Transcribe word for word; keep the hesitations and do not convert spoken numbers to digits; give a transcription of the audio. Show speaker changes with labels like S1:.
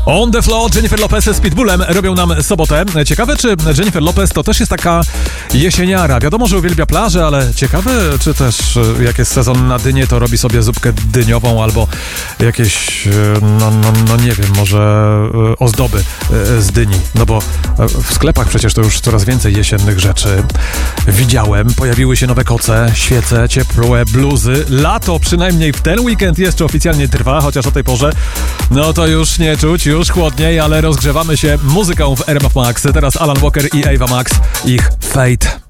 S1: On the Floor, Jennifer Lopez z Pitbullem robią nam sobotę. Ciekawe, czy Jennifer Lopez to też jest taka jesieniara. Wiadomo, że uwielbia plażę, ale ciekawe, czy też jak jest sezon na dynię, to robi sobie zupkę dyniową albo jakieś, no, no, no nie wiem, może ozdoby z dyni. No bo w sklepach przecież to już coraz więcej jesiennych rzeczy widziałem. Pojawiły się nowe koce, świece, ciepłe bluzy. Lato przynajmniej w ten weekend jeszcze oficjalnie trwa, chociaż o tej porze no to już nie czuć, już chłodniej, ale rozgrzewamy się muzyką w R M F Max. Teraz Alan Walker i Ava Max, ich Fate.